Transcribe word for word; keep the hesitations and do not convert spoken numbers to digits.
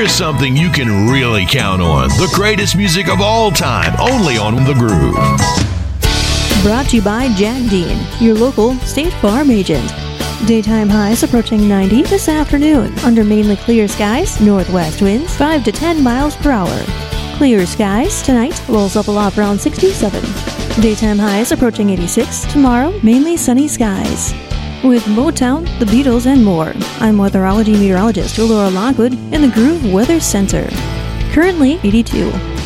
Here's something you can really count on. The greatest music of all time, only on The Groove. Brought to you by Jack Dean, your local State Farm agent. Daytime highs approaching ninety this afternoon under mainly clear skies, northwest winds five to ten miles per hour. Clear skies tonight, lows up a lot around sixty-seven. Daytime highs approaching eighty-six. Tomorrow, mainly sunny skies. With Motown, the Beatles, and more, I'm weatherology meteorologist Laura Lockwood in the Groove Weather Center. Currently eighty-two.